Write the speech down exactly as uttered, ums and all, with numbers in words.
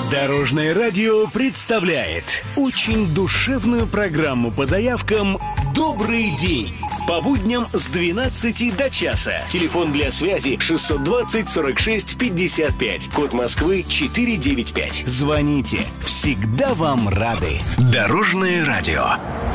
Дорожное радио представляет очень душевную программу по заявкам «Добрый день». По будням с двенадцати до часа. Телефон для связи шестьсот двадцать сорок шесть пятьдесят пять. Код Москвы четыреста девяносто пять. Звоните. Всегда вам рады. Дорожное радио.